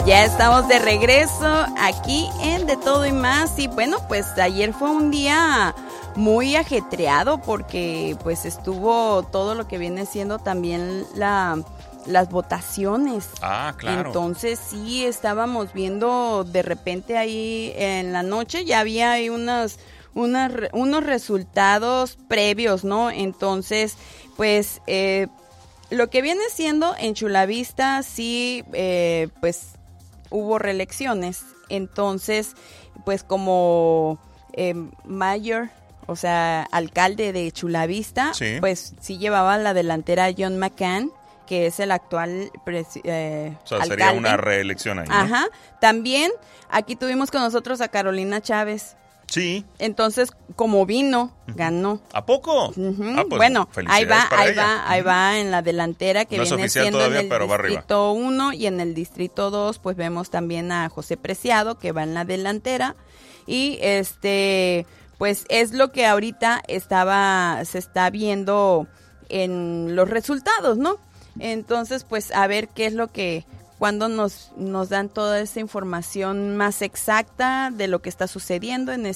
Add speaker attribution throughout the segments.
Speaker 1: Ya estamos de regreso aquí en De Todo y Más. Y bueno, pues ayer fue un día muy ajetreado porque pues estuvo todo lo que viene siendo también las votaciones.
Speaker 2: Ah, claro.
Speaker 1: Entonces sí estábamos viendo de repente ahí en la noche, ya había ahí unos resultados previos, ¿no? Entonces, pues lo que viene siendo en Chula Vista, sí, pues hubo reelecciones. Entonces, pues como mayor, o sea, alcalde de Chula Vista,
Speaker 2: sí,
Speaker 1: pues sí llevaba la delantera John McCain, que es el actual
Speaker 2: o sea,
Speaker 1: alcalde.
Speaker 2: sería una reelección ahí, ¿no?
Speaker 1: Ajá. También aquí tuvimos con nosotros a Carolina Chávez.
Speaker 2: Sí.
Speaker 1: Entonces, como vino, ganó.
Speaker 2: ¿A poco?
Speaker 1: Uh-huh.
Speaker 2: Ah, pues,
Speaker 1: bueno, ahí
Speaker 2: felicidades
Speaker 1: va en la delantera que
Speaker 2: no es
Speaker 1: viene
Speaker 2: oficial
Speaker 1: siendo
Speaker 2: todavía,
Speaker 1: en el
Speaker 2: pero va arriba.
Speaker 1: distrito 1 y en el distrito 2, pues vemos también a José Preciado que va en la delantera y pues es lo que ahorita se está viendo en los resultados, ¿no? Entonces, pues a ver qué es lo que cuando nos dan toda esa información más exacta de lo que está sucediendo en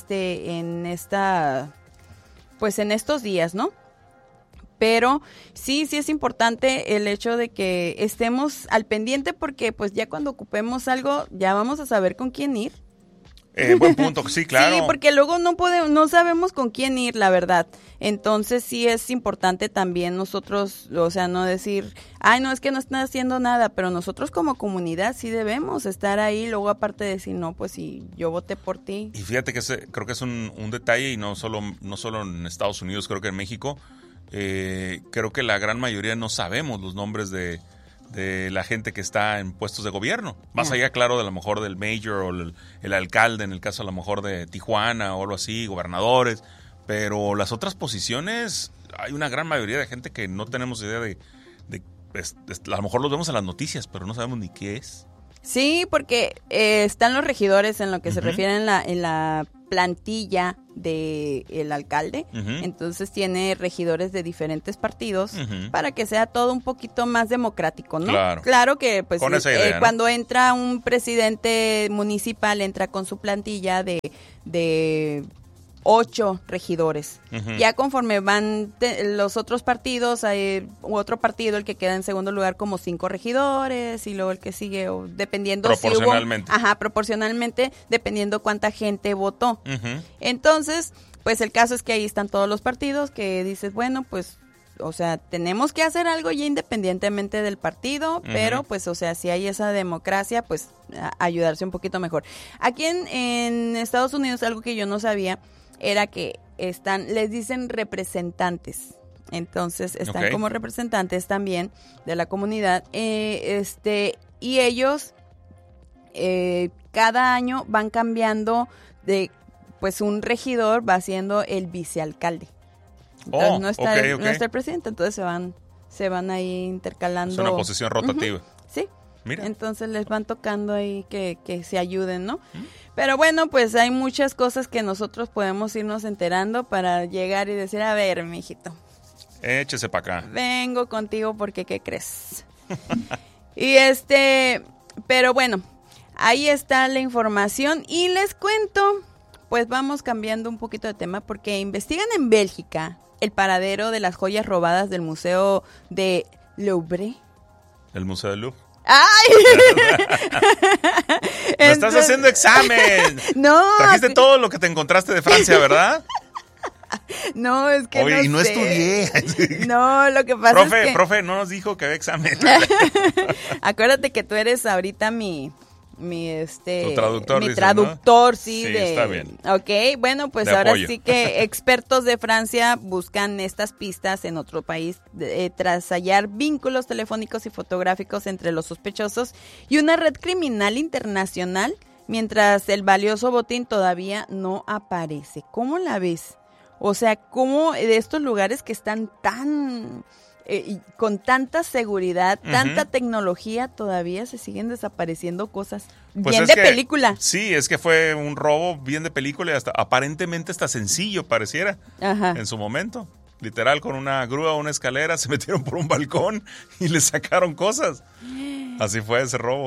Speaker 1: estos días, ¿no? Pero sí es importante el hecho de que estemos al pendiente porque pues ya cuando ocupemos algo ya vamos a saber con quién ir.
Speaker 2: Buen punto, sí, claro.
Speaker 1: Sí, porque luego no sabemos con quién ir, la verdad. Entonces sí es importante también nosotros, o sea, no decir, ay, no, es que no están haciendo nada, pero nosotros como comunidad sí debemos estar ahí, luego aparte de decir, no, pues si yo voté por ti.
Speaker 2: Y fíjate que creo que es un detalle y no solo en Estados Unidos, creo que en México, creo que la gran mayoría no sabemos los nombres de la gente que está en puestos de gobierno. Más allá, claro, de a lo mejor del mayor o el alcalde, en el caso a lo mejor de Tijuana o algo así, gobernadores. Pero las otras posiciones, hay una gran mayoría de gente que no tenemos idea de a lo mejor los vemos en las noticias, pero no sabemos ni qué es.
Speaker 1: Sí, porque están los regidores en lo que se refiere en la plantilla del alcalde. Entonces tiene regidores de diferentes partidos para que sea todo un poquito más democrático, ¿no? Claro que pues
Speaker 2: con esa idea, ¿no?
Speaker 1: Cuando entra un presidente municipal entra con su plantilla de 8 regidores. Ya conforme van los otros partidos, hay otro partido, el que queda en segundo lugar, como 5 regidores, y luego el que sigue, dependiendo
Speaker 2: proporcionalmente.
Speaker 1: Si hubo, proporcionalmente, dependiendo cuánta gente votó. Entonces, pues el caso es que ahí están todos los partidos, que dices, bueno, pues, o sea, tenemos que hacer algo ya independientemente del partido, pero pues, o sea, si hay esa democracia, pues, ayudarse un poquito mejor. Aquí en Estados Unidos, algo que yo no sabía, era que les dicen representantes, entonces están como representantes también de la comunidad, y ellos cada año van cambiando pues un regidor va siendo el vicealcalde. Entonces no está el presidente, entonces se van ahí intercalando.
Speaker 2: Es una posición rotativa.
Speaker 1: Sí.
Speaker 2: Mira.
Speaker 1: Entonces les van tocando ahí que se ayuden, ¿no? Pero bueno, pues hay muchas cosas que nosotros podemos irnos enterando para llegar y decir, a ver, mijito,
Speaker 2: échese para acá.
Speaker 1: Vengo contigo porque, ¿qué crees? Y pero bueno, ahí está la información y les cuento, pues vamos cambiando un poquito de tema porque investigan en Bélgica el paradero de las joyas robadas del Museo de Louvre.
Speaker 2: ¿El Museo del Louvre?
Speaker 1: ¡Ay!
Speaker 2: ¡Me estás haciendo examen!
Speaker 1: No.
Speaker 2: Trajiste todo lo que te encontraste de Francia, ¿verdad?
Speaker 1: No, es que
Speaker 2: oye,
Speaker 1: no
Speaker 2: y
Speaker 1: sé.
Speaker 2: Estudié.
Speaker 1: No, lo que pasa es que...
Speaker 2: Profe, no nos dijo que había examen.
Speaker 1: Acuérdate que tú eres ahorita mi
Speaker 2: traductor,
Speaker 1: mi
Speaker 2: dices,
Speaker 1: traductor, ¿no?
Speaker 2: Sí, está bien.
Speaker 1: Ok, bueno, pues
Speaker 2: de
Speaker 1: ahora
Speaker 2: apoyo.
Speaker 1: Sí que expertos de Francia buscan estas pistas en otro país tras hallar vínculos telefónicos y fotográficos entre los sospechosos y una red criminal internacional, mientras el valioso botín todavía no aparece. ¿Cómo la ves? O sea, ¿cómo de estos lugares que están tan... con tanta seguridad, tanta tecnología, todavía se siguen desapareciendo cosas
Speaker 2: pues
Speaker 1: bien de película?
Speaker 2: Sí, es que fue un robo bien de película y hasta aparentemente hasta sencillo pareciera. En su momento. Literal, con una grúa o una escalera se metieron por un balcón y le sacaron cosas. Así fue ese robo.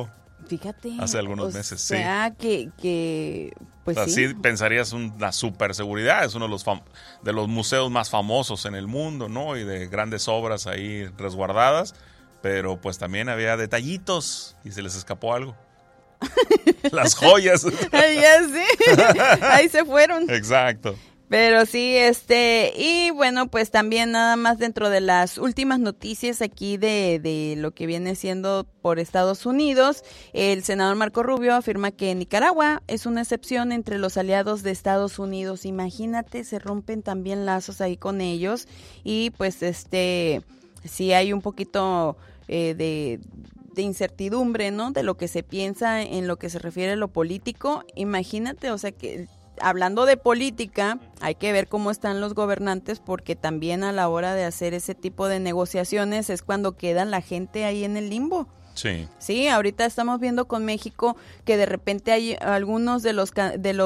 Speaker 1: Fíjate.
Speaker 2: Hace algunos meses, sí.
Speaker 1: O sea, que pues
Speaker 2: o sea,
Speaker 1: sí.
Speaker 2: sí pensarías una super seguridad, es uno de los museos más famosos en el mundo, ¿no? Y de grandes obras ahí resguardadas, pero pues también había detallitos y se les escapó algo. Las joyas.
Speaker 1: Ya sí. Ahí se fueron.
Speaker 2: Exacto.
Speaker 1: Pero sí, y bueno, pues también nada más dentro de las últimas noticias aquí de lo que viene siendo por Estados Unidos, el senador Marco Rubio afirma que Nicaragua es una excepción entre los aliados de Estados Unidos. Imagínate, se rompen también lazos ahí con ellos y pues sí hay un poquito de incertidumbre, ¿no? De lo que se piensa en lo que se refiere a lo político. Imagínate, o sea que hablando de política, hay que ver cómo están los gobernantes porque también a la hora de hacer ese tipo de negociaciones es cuando queda la gente ahí en el limbo.
Speaker 2: Sí.
Speaker 1: Sí, ahorita estamos viendo con México que de repente hay algunos de los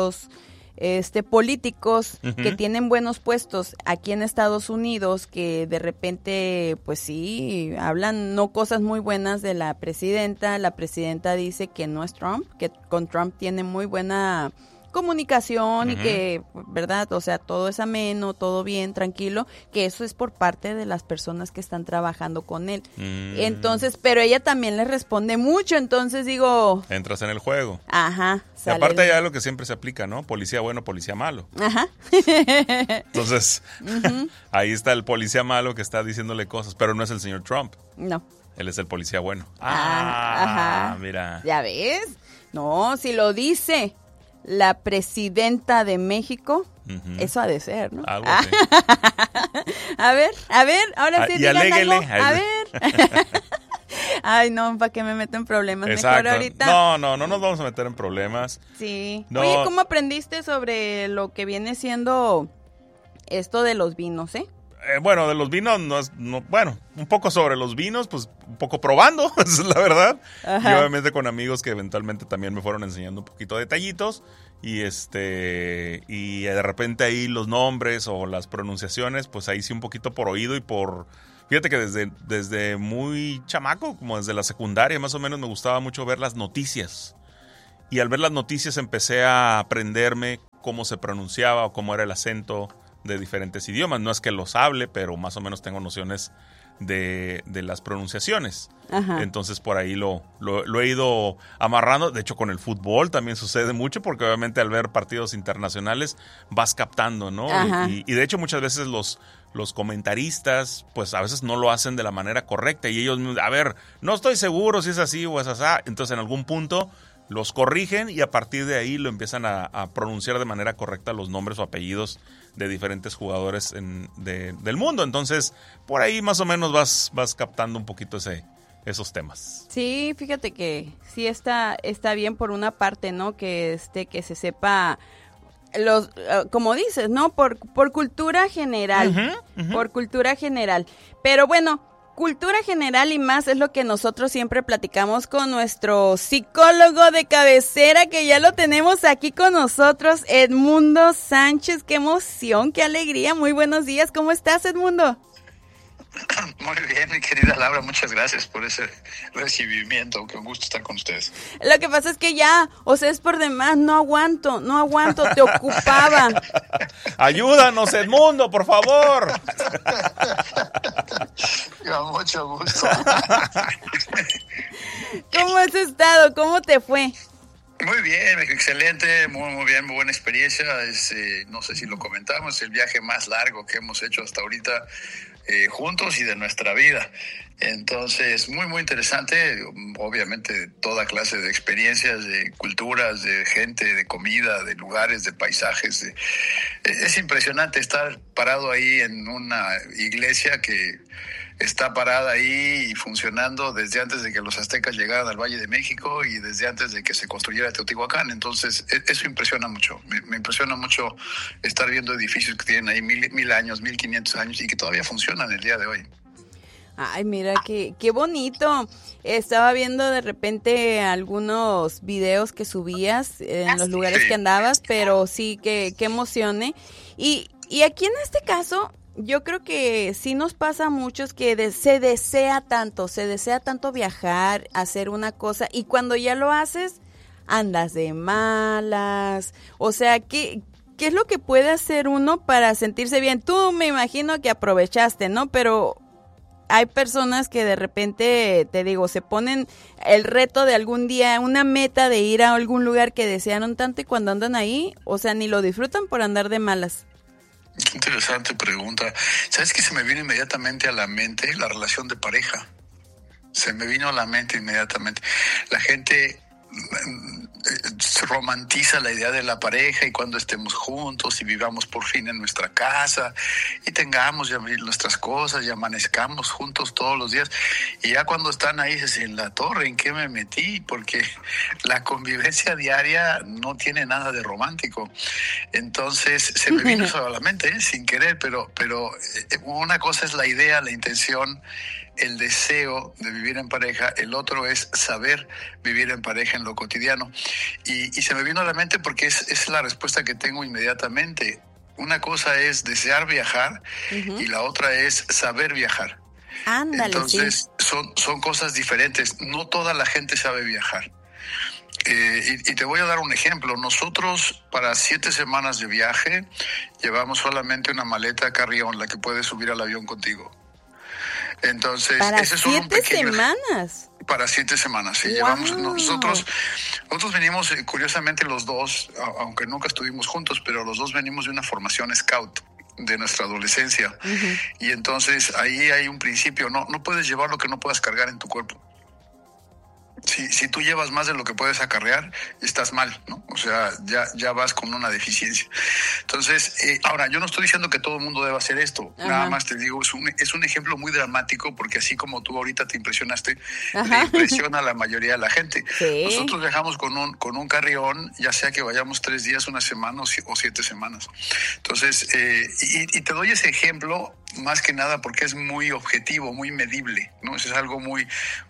Speaker 1: políticos que tienen buenos puestos aquí en Estados Unidos que de repente pues sí hablan no cosas muy buenas de la presidenta dice que no es Trump, que con Trump tiene muy buena comunicación y que, ¿verdad? O sea, todo es ameno, todo bien, tranquilo, que eso es por parte de las personas que están trabajando con él. Entonces, pero ella también le responde mucho, entonces digo...
Speaker 2: Entras en el juego.
Speaker 1: Ajá.
Speaker 2: Y aparte hay algo que siempre se aplica, ¿no? Policía bueno, policía malo.
Speaker 1: Ajá.
Speaker 2: Entonces, ahí está el policía malo que está diciéndole cosas, pero no es el señor Trump.
Speaker 1: No.
Speaker 2: Él es el policía bueno.
Speaker 1: Ajá.
Speaker 2: Mira.
Speaker 1: ¿Ya ves? No, si lo dice la presidenta de México, eso ha de ser, ¿no?
Speaker 2: Algo así.
Speaker 1: A ver, ahora sí digan algo. A ver. Ay, no, ¿para qué me meto en problemas?
Speaker 2: Exacto.
Speaker 1: Mejor ahorita.
Speaker 2: No nos vamos a meter en problemas.
Speaker 1: Sí.
Speaker 2: No.
Speaker 1: Oye, ¿cómo aprendiste sobre lo que viene siendo esto de los vinos,
Speaker 2: Bueno, de los vinos, bueno, un poco sobre los vinos, pues un poco probando, esa es la verdad.
Speaker 1: Ajá.
Speaker 2: Y obviamente con amigos que eventualmente también me fueron enseñando un poquito de detallitos. Y y de repente ahí los nombres o las pronunciaciones, pues ahí sí un poquito por oído y por... Fíjate que desde muy chamaco, como desde la secundaria más o menos, me gustaba mucho ver las noticias. Y al ver las noticias empecé a aprenderme cómo se pronunciaba o cómo era el acento de diferentes idiomas. No es que los hable, pero más o menos tengo nociones de las pronunciaciones.
Speaker 1: Ajá.
Speaker 2: Entonces por ahí lo he ido amarrando. De hecho, con el fútbol también sucede mucho, porque obviamente al ver partidos internacionales vas captando, ¿no? Y de hecho muchas veces los comentaristas, pues a veces no lo hacen de la manera correcta. Y ellos, a ver, no estoy seguro si es así o es así. Entonces en algún punto los corrigen y a partir de ahí lo empiezan a pronunciar de manera correcta los nombres o apellidos de diferentes jugadores del mundo. Entonces, por ahí más o menos vas captando un poquito esos temas.
Speaker 1: Sí, fíjate que sí está bien por una parte, ¿no? Que se sepa como dices, ¿no? Por cultura general. Por cultura general. Pero bueno, cultura general y más es lo que nosotros siempre platicamos con nuestro psicólogo de cabecera, que ya lo tenemos aquí con nosotros, Edmundo Sánchez. ¡Qué emoción, qué alegría! Muy buenos días, ¿cómo estás, Edmundo?
Speaker 3: Muy bien, mi querida Laura, muchas gracias por ese recibimiento, qué gusto estar con ustedes.
Speaker 1: Lo que pasa es que ya, o sea, es por demás, no aguanto, te ocupaba.
Speaker 2: Ayúdanos, Edmundo, por favor.
Speaker 3: Con mucho gusto.
Speaker 1: ¿Cómo has estado? ¿Cómo te fue?
Speaker 3: Muy bien, excelente, muy bien, muy buena experiencia. No sé si lo comentamos, el viaje más largo que hemos hecho hasta ahorita juntos y de nuestra vida. Entonces, muy interesante, obviamente toda clase de experiencias, de culturas, de gente, de comida, de lugares, de paisajes. Es impresionante estar parado ahí en una iglesia que está parada ahí y funcionando desde antes de que los aztecas llegaran al Valle de México y desde antes de que se construyera Teotihuacán. Entonces, eso impresiona mucho. Me impresiona mucho estar viendo edificios que tienen ahí 1000 años, 1500 años y que todavía funcionan el día de hoy.
Speaker 1: Ay, mira, qué bonito. Estaba viendo de repente algunos videos que subías en los lugares que andabas, pero sí, qué emoción, ¿eh? Y aquí en este caso, yo creo que sí nos pasa a muchos que se desea tanto viajar, hacer una cosa, y cuando ya lo haces, andas de malas. O sea, ¿qué es lo que puede hacer uno para sentirse bien? Tú me imagino que aprovechaste, ¿no? Pero hay personas que de repente, te digo, se ponen el reto de algún día, una meta de ir a algún lugar que desearon tanto, y cuando andan ahí, o sea, ni lo disfrutan por andar de malas.
Speaker 3: Qué interesante pregunta. ¿Sabes qué se me vino inmediatamente a la mente? La relación de pareja. Se me vino a la mente inmediatamente. La gente se romantiza la idea de la pareja, y cuando estemos juntos y vivamos por fin en nuestra casa y tengamos ya nuestras cosas y amanezcamos juntos todos los días, y ya cuando están ahí dices, en la torre, ¿en qué me metí? Porque la convivencia diaria no tiene nada de romántico. Entonces se me vino eso a la mente, sin querer, pero una cosa es la idea, la intención, el deseo de vivir en pareja, el otro es saber vivir en pareja en lo cotidiano. Y se me vino a la mente porque es la respuesta que tengo inmediatamente. Una cosa es desear viajar, y la otra es saber viajar.
Speaker 1: Ándale,
Speaker 3: entonces,
Speaker 1: sí.
Speaker 3: son cosas diferentes. No toda la gente sabe viajar. Y te voy a dar un ejemplo. Nosotros, para 7 semanas de viaje, llevamos solamente una maleta carry-on, la que puedes subir al avión contigo. Entonces,
Speaker 1: para
Speaker 3: ese es solo un
Speaker 1: 7
Speaker 3: pequeño...
Speaker 1: semanas.
Speaker 3: Para 7 semanas, sí.
Speaker 1: Wow.
Speaker 3: Llevamos, nosotros venimos, curiosamente los dos, aunque nunca estuvimos juntos, pero los dos venimos de una formación scout de nuestra adolescencia. Y entonces ahí hay un principio, no puedes llevar lo que no puedas cargar en tu cuerpo. Si tú llevas más de lo que puedes acarrear, estás mal, ¿no? O sea, ya vas con una deficiencia. Entonces, ahora, yo no estoy diciendo que todo el mundo deba hacer esto. Nada más te digo, es un ejemplo muy dramático, porque así como tú ahorita te impresionaste, le impresiona a la mayoría de la gente.
Speaker 1: Sí.
Speaker 3: Nosotros viajamos con un carrión, ya sea que vayamos 3 días, 1 semana o 7 semanas. Entonces, y te doy ese ejemplo más que nada porque es muy objetivo, muy medible, ¿no? Eso es algo muy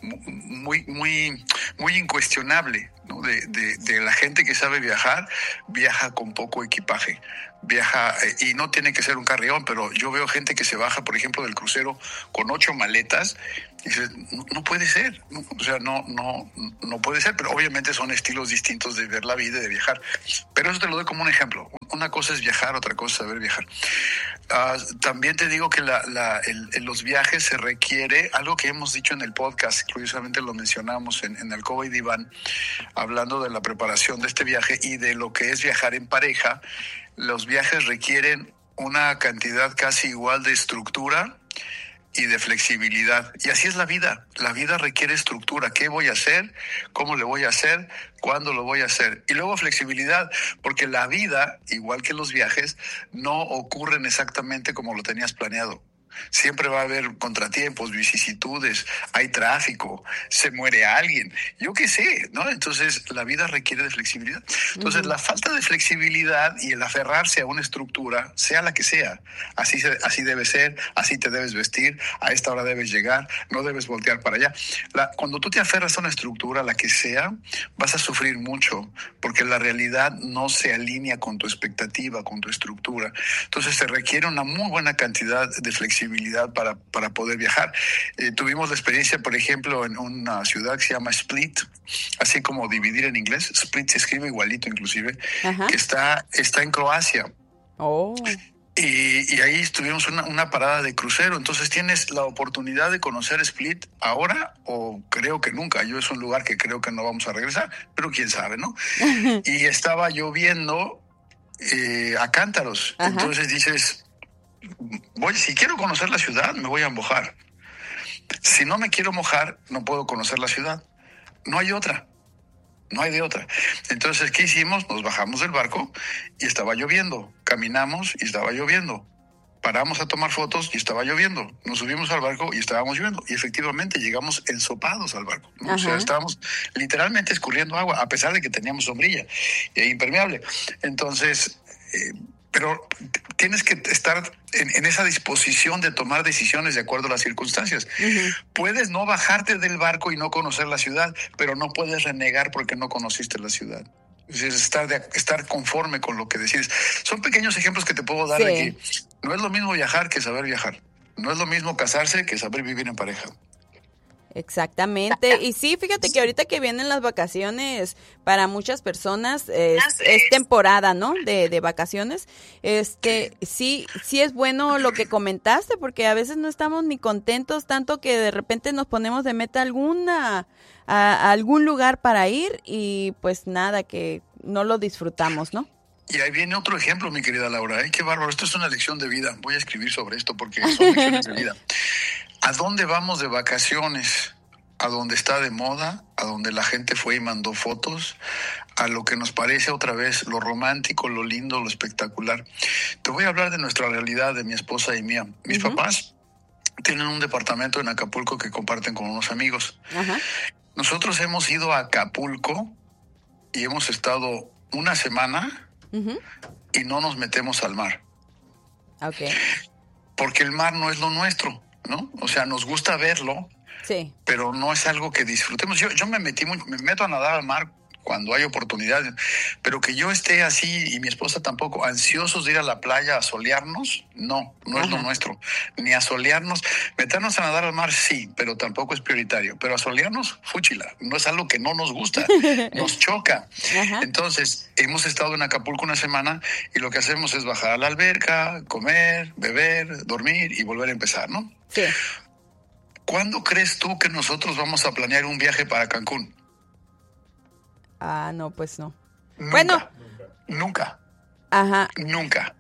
Speaker 3: incuestionable, ¿no? De la gente que sabe viajar, viaja con poco equipaje. Viaja, y no tiene que ser un carrión, pero yo veo gente que se baja, por ejemplo, del crucero con 8 maletas, y dices, no puede ser, ¿no? O sea, no puede ser, pero obviamente son estilos distintos de ver la vida y de viajar. Pero eso te lo doy como un ejemplo. Una cosa es viajar, otra cosa es saber viajar. También te digo que en los viajes se requiere algo que hemos dicho en el podcast, curiosamente lo mencionamos en Alcoba y Diván, hablando de la preparación de este viaje y de lo que es viajar en pareja. Los viajes requieren una cantidad casi igual de estructura y de flexibilidad. Y así es la vida. La vida requiere estructura. ¿Qué voy a hacer? ¿Cómo le voy a hacer? ¿Cuándo lo voy a hacer? Y luego flexibilidad, porque la vida, igual que los viajes, no ocurren exactamente como lo tenías planeado. Siempre va a haber contratiempos, vicisitudes, hay tráfico, se muere alguien, yo qué sé, ¿no? Entonces la vida requiere de flexibilidad. Entonces la falta de flexibilidad y el aferrarse a una estructura, sea la que sea, así debe ser, así te debes vestir, a esta hora debes llegar, no debes voltear para allá. Cuando tú te aferras a una estructura, la que sea, vas a sufrir mucho, porque la realidad no se alinea con tu expectativa, con tu estructura. Entonces se requiere una muy buena cantidad de flexibilidad para poder viajar. Tuvimos la experiencia, por ejemplo, en una ciudad que se llama Split, así como dividir en inglés. Split se escribe igualito inclusive, que está en Croacia.
Speaker 1: Oh.
Speaker 3: Y ahí tuvimos una parada de crucero. Entonces tienes la oportunidad de conocer Split ahora o creo que nunca. Yo es un lugar que creo que no vamos a regresar, pero quién sabe, ¿no? Y estaba lloviendo a cántaros. Entonces dices, si quiero conocer la ciudad, me voy a mojar. Si no me quiero mojar, no puedo conocer la ciudad. No hay otra. No hay de otra. Entonces, ¿qué hicimos? Nos bajamos del barco y estaba lloviendo. Caminamos y estaba lloviendo. Paramos a tomar fotos y estaba lloviendo. Nos subimos al barco y estábamos lloviendo. Y efectivamente llegamos ensopados al barco, ¿no? O sea, estábamos literalmente escurriendo agua, a pesar de que teníamos sombrilla impermeable. Entonces, pero tienes que estar en esa disposición de tomar decisiones de acuerdo a las circunstancias. Puedes no bajarte del barco y no conocer la ciudad, pero no puedes renegar porque no conociste la ciudad. Es estar conforme con lo que decides. Son pequeños ejemplos que te puedo dar
Speaker 1: Sí.
Speaker 3: de que no es lo mismo viajar que saber viajar. No es lo mismo casarse que saber vivir en pareja.
Speaker 1: Exactamente. Y sí, fíjate que ahorita que vienen las vacaciones, para muchas personas es temporada, ¿no? De vacaciones. Sí es bueno lo que comentaste, porque a veces no estamos ni contentos, tanto que de repente nos ponemos de meta a algún lugar para ir y pues nada, que no lo disfrutamos, ¿no?
Speaker 3: Y ahí viene otro ejemplo, mi querida Laura. ¡Ay, qué bárbaro! Esto es una lección de vida. Voy a escribir sobre esto porque son lecciones de vida. ¿A dónde vamos de vacaciones? ¿A donde está de moda? ¿A donde la gente fue y mandó fotos? ¿A lo que nos parece otra vez lo romántico, lo lindo, lo espectacular? Te voy a hablar de nuestra realidad, de mi esposa y mía. Mis papás tienen un departamento en Acapulco que comparten con unos amigos.
Speaker 1: Ajá.
Speaker 3: Nosotros hemos ido a Acapulco y hemos estado una semana y no nos metemos al mar.
Speaker 1: Okay.
Speaker 3: Porque el mar no es lo nuestro, ¿no? O sea, nos gusta verlo,
Speaker 1: Sí.
Speaker 3: pero no es algo que disfrutemos. Yo me meto a nadar al mar cuando hay oportunidades, pero que yo esté así y mi esposa tampoco, ansiosos de ir a la playa a solearnos, no es lo nuestro. Ni a solearnos, meternos a nadar al mar sí, pero tampoco es prioritario. Pero a solearnos, fúchila, no es algo que no nos gusta, nos choca.
Speaker 1: Ajá.
Speaker 3: Entonces, hemos estado en Acapulco una semana y lo que hacemos es bajar a la alberca, comer, beber, dormir y volver a empezar, ¿no?
Speaker 1: Sí.
Speaker 3: ¿Cuándo crees tú que nosotros vamos a planear un viaje para Cancún?
Speaker 1: Ah, no, pues no.
Speaker 3: Nunca,
Speaker 1: Bueno.
Speaker 3: Nunca.
Speaker 1: Ajá.
Speaker 3: Nunca.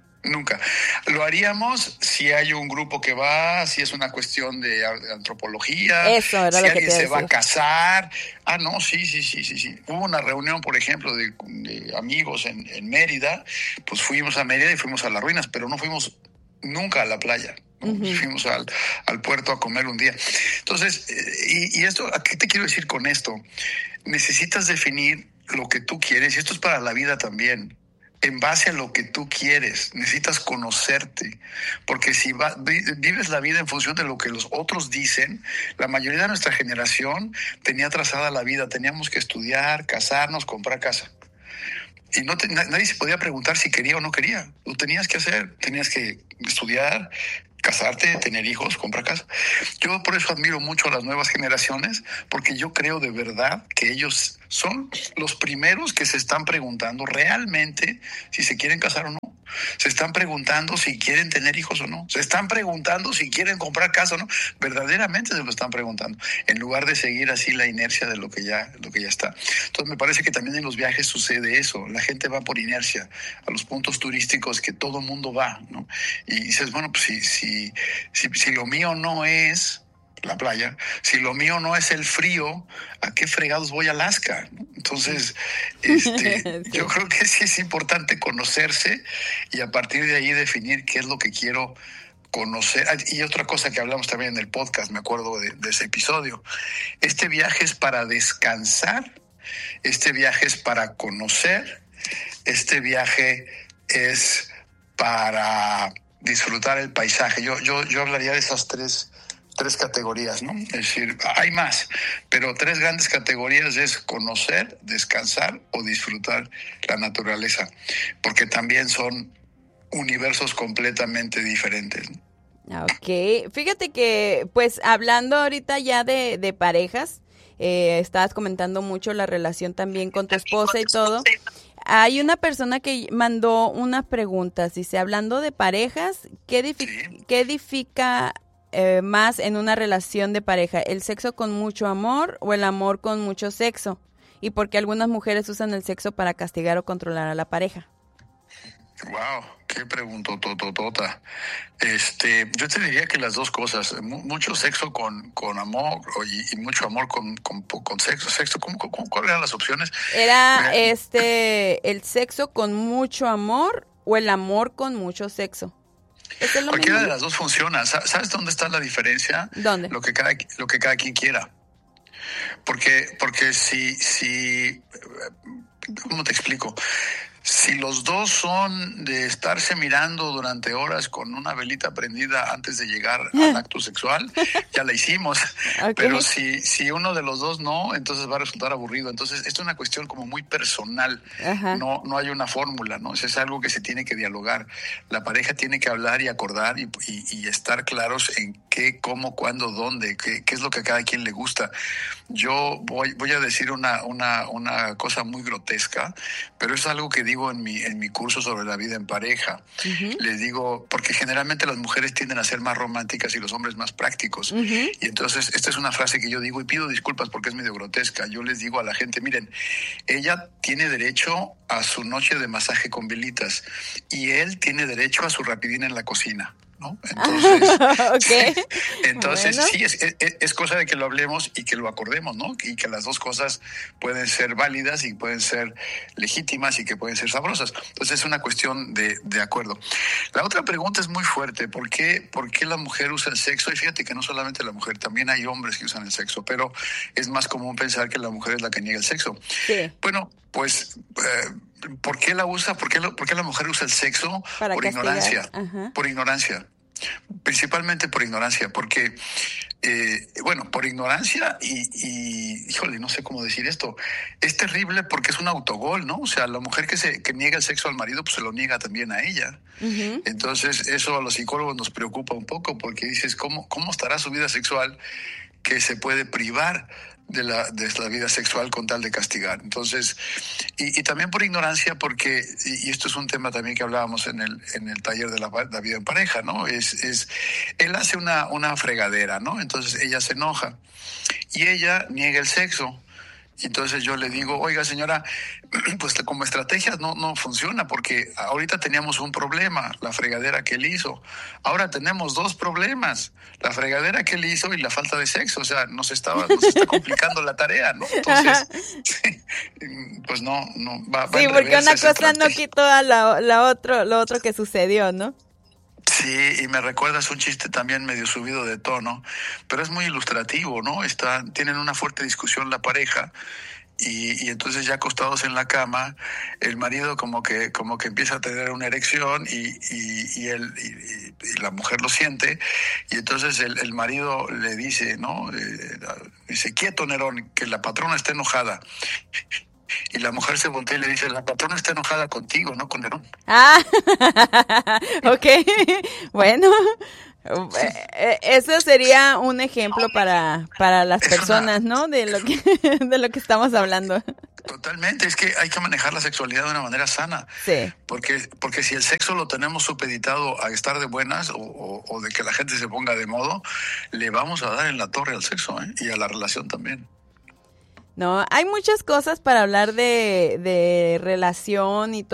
Speaker 3: Lo haríamos si hay un grupo que va, si es una cuestión de antropología,
Speaker 1: Eso era
Speaker 3: si
Speaker 1: lo que
Speaker 3: alguien
Speaker 1: te iba a
Speaker 3: se va a
Speaker 1: decir.
Speaker 3: casar. Ah, no, sí. Hubo una reunión, por ejemplo, de amigos en Mérida. Pues fuimos a Mérida y fuimos a las ruinas, pero no fuimos nunca a la playa. Fuimos al puerto a comer un día. Entonces, y esto, ¿a qué te quiero decir con esto? Necesitas definir lo que tú quieres, y esto es para la vida también. En base a lo que tú quieres, necesitas conocerte, porque si vives la vida en función de lo que los otros dicen, la mayoría de nuestra generación tenía trazada la vida, teníamos que estudiar, casarnos, comprar casa. Y nadie se podía preguntar si quería o no quería. Lo tenías que hacer, tenías que estudiar, casarte, tener hijos, comprar casa. Yo por eso admiro mucho a las nuevas generaciones, porque yo creo de verdad que ellos son los primeros que se están preguntando realmente si se quieren casar o no. Se están preguntando si quieren tener hijos o no. Se están preguntando si quieren comprar casa o no. Verdaderamente se lo están preguntando, en lugar de seguir así la inercia de lo que ya está. Entonces me parece que también en los viajes sucede eso. La gente va por inercia a los puntos turísticos que todo mundo va, ¿no? Y dices, bueno, pues si lo mío no es la playa, si lo mío no es el frío, ¿a qué fregados voy a Alaska? Entonces,
Speaker 1: Sí.
Speaker 3: yo creo que sí es importante conocerse y a partir de ahí definir qué es lo que quiero conocer. Y otra cosa que hablamos también en el podcast, me acuerdo de ese episodio, este viaje es para descansar, este viaje es para conocer, este viaje es para disfrutar el paisaje. Yo hablaría de esas tres categorías, ¿no? Es decir, hay más, pero tres grandes categorías es conocer, descansar o disfrutar la naturaleza, porque también son universos completamente diferentes, ¿no?
Speaker 1: Ok, fíjate que pues hablando ahorita ya de parejas, estabas comentando mucho la relación también con tu esposa y todo. Hay una persona que mandó unas preguntas, dice, hablando de parejas, ¿qué edifica más en una relación de pareja? ¿El sexo con mucho amor o el amor con mucho sexo? ¿Y por qué algunas mujeres usan el sexo para castigar o controlar a la pareja?
Speaker 3: Wow, qué pregunta tototota. Yo te diría que las dos cosas, mucho sexo con amor y mucho amor con sexo. ¿Cuáles eran las opciones?
Speaker 1: Era el sexo con mucho amor o el amor con mucho sexo. ¿Es lo
Speaker 3: Cualquiera
Speaker 1: mismo?
Speaker 3: de las dos funciona. ¿Sabes dónde está la diferencia?
Speaker 1: ¿Dónde?
Speaker 3: Lo que cada quien quiera. Porque si ¿cómo te explico? Si los dos son de estarse mirando durante horas con una velita prendida antes de llegar al acto sexual, ya la hicimos. Okay. Pero si uno de los dos no, entonces va a resultar aburrido. Entonces, esto es una cuestión como muy personal. No hay una fórmula, ¿no? Eso es algo que se tiene que dialogar. La pareja tiene que hablar y acordar y estar claros en qué, cómo, cuándo, dónde, qué es lo que a cada quien le gusta. Yo voy a decir una cosa muy grotesca, pero es algo que digo en mi curso sobre la vida en pareja. Les digo, porque generalmente las mujeres tienden a ser más románticas y los hombres más prácticos. Y entonces, esta es una frase que yo digo, y pido disculpas porque es medio grotesca. Yo les digo a la gente, miren, ella tiene derecho a su noche de masaje con velitas y él tiene derecho a su rapidín en la cocina, ¿no? Entonces, bueno. Sí, es cosa de que lo hablemos y que lo acordemos, ¿no? Y que las dos cosas pueden ser válidas y pueden ser legítimas y que pueden ser sabrosas. Entonces, es una cuestión de acuerdo. La otra pregunta es muy fuerte. ¿Por qué la mujer usa el sexo? Y fíjate que no solamente la mujer, también hay hombres que usan el sexo, pero es más común pensar que la mujer es la que niega el sexo. Sí. Bueno, pues... ¿por qué la usa? ¿Por qué la mujer usa el sexo?
Speaker 1: Para
Speaker 3: por
Speaker 1: castigar.
Speaker 3: Ignorancia. Por ignorancia. Principalmente por ignorancia, porque, por ignorancia y, híjole, no sé cómo decir esto, es terrible porque es un autogol, ¿no? O sea, la mujer que niega el sexo al marido, pues se lo niega también a ella. Entonces, eso a los psicólogos nos preocupa un poco porque dices, ¿cómo estará su vida sexual que se puede privar de la vida sexual con tal de castigar? Entonces, y también por ignorancia, porque, y esto es un tema también que hablábamos en el taller de la vida en pareja, ¿no? Él hace una fregadera, ¿no? Entonces ella se enoja y ella niega el sexo. Entonces yo le digo, oiga señora, pues como estrategia no funciona porque ahorita teníamos un problema, la fregadera que él hizo. Ahora tenemos dos problemas, la fregadera que él hizo y la falta de sexo. O sea, nos está complicando la tarea, ¿no? Entonces, pues no va.
Speaker 1: Sí, porque una cosa no quitó a lo otro que sucedió, ¿no?
Speaker 3: Sí, y me recuerdas un chiste también medio subido de tono, pero es muy ilustrativo, ¿no? Tienen una fuerte discusión la pareja y entonces ya acostados en la cama, el marido como que empieza a tener una erección y la mujer lo siente y entonces el marido le dice, ¿no? Dice, quieto Nerón, que la patrona está enojada. Y la mujer se voltea y le dice, la patrona está enojada contigo, no con Nerón.
Speaker 1: Ok, bueno, eso sería un ejemplo para las personas, ¿no? De lo que estamos hablando.
Speaker 3: Totalmente, es que hay que manejar la sexualidad de una manera sana.
Speaker 1: Sí.
Speaker 3: Porque si el sexo lo tenemos supeditado a estar de buenas o de que la gente se ponga de modo, le vamos a dar en la torre al sexo, y a la relación también.
Speaker 1: No, hay muchas cosas para hablar de relación y todo.